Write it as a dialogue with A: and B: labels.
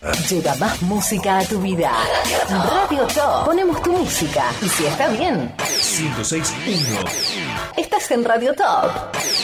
A: Lleva más música a tu vida. Radio Top. Ponemos tu música. Y si está bien,
B: 106.1.
A: estás en Radio Top.